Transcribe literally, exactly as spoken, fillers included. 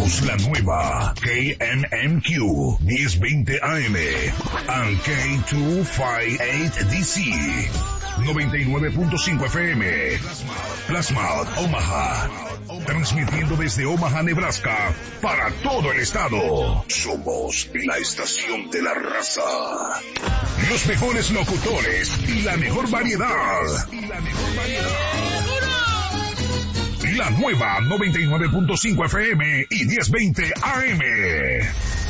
Somos la nueva K N M Q diez veinte A M and K doscientos cincuenta y ocho D C noventa y nueve punto cinco F M. Plasma, Omaha. Transmitiendo desde Omaha, Nebraska, para todo el estado. Somos la estación de la raza. Los mejores locutores y la mejor variedad. Y la mejor variedad. La nueva noventa y nueve punto cinco F M y diez veinte A M.